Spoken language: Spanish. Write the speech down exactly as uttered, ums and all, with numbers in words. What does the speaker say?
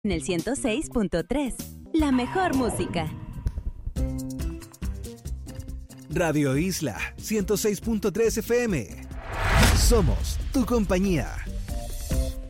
En el ciento seis punto tres, la mejor música. Radio Isla ciento seis punto tres F M. Somos tu compañía.